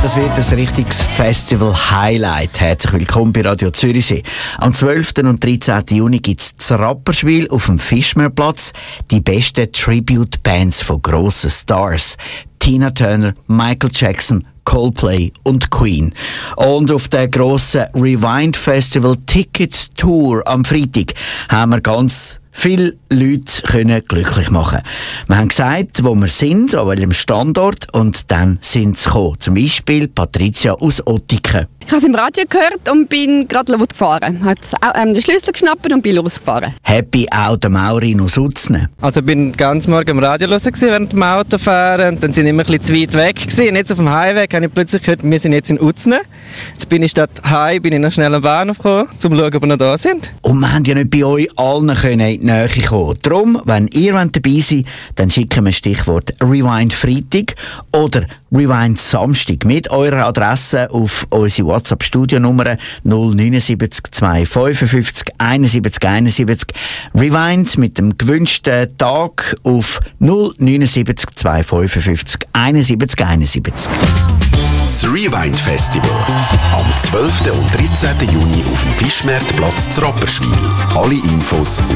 das wird ein richtiges Festival-Highlight. Herzlich willkommen bei Radio Zürichsee. Am 12. und 13. Juni gibt es das Rapperschwil auf dem Fischmeerplatz. Die besten Tribute-Bands von grossen Stars. Tina Turner, Michael Jackson, Coldplay und Queen. Und auf der grossen Rewind Festival Tickets Tour am Freitag haben wir ganz viele Leute können glücklich machen. Wir haben gesagt, wo wir sind, an welchem Standort, und dann sind sie gekommen. Zum Beispiel Patricia aus Ottiken. Ich habe es im Radio gehört und bin gerade losgefahren. Habe den Schlüssel geschnappt und bin losgefahren. Happy auch der Maurin aus Utzne. Also ich bin ganz morgen im Radio hören während dem Autofahren und dann sind wir immer ein bisschen zu weit weg gewesen. Und jetzt auf dem Highway habe ich plötzlich gehört, wir sind jetzt in Utzne. Jetzt bin ich statt Heim, bin ich noch schnell am Bahnhof gekommen, um zu schauen, ob wir noch da sind. Und wir haben ja nicht bei euch allen in die Nähe kommen. Darum, wenn ihr dabei seid, dann schicken wir Stichwort Rewind Freitag oder Rewind Samstag mit eurer Adresse auf unsere WhatsApp-Studionummer 079 255 71 71. Rewind mit dem gewünschten Tag auf 079 255 71 71. Das Rewind Festival. Am 12. und 13. Juni auf dem Fischmeerplatz zu Rapperswil. Alle Infos